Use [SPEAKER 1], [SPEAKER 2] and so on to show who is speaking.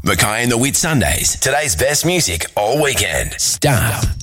[SPEAKER 1] Mackay and the Wit Sundays. Today's best music all weekend. Stop.